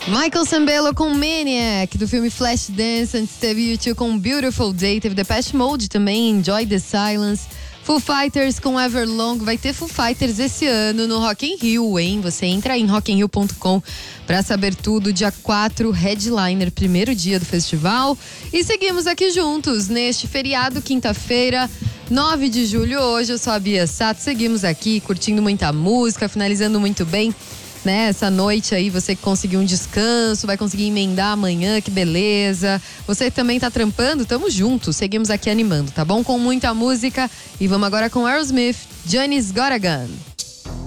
Michael Sembello com Maniac, do filme Flashdance. Antes teve U2 com Beautiful Day. Teve Depeche Mode também, Enjoy the Silence. Foo Fighters com Everlong. Vai ter Foo Fighters esse ano no Rock in Rio, hein? Você entra em rockinrio.com pra saber tudo. Dia 4, headliner, primeiro dia do festival. E seguimos aqui juntos neste feriado, quinta-feira, 9 de julho. Hoje eu sou a Bia Sato. Seguimos aqui curtindo muita música, finalizando muito bem, né, essa noite aí. Você que conseguiu um descanso, vai conseguir emendar amanhã, que beleza. Você também tá trampando, tamo junto, seguimos aqui animando, tá bom? Com muita música. E vamos agora com Aerosmith, Johnny's Got a Gun.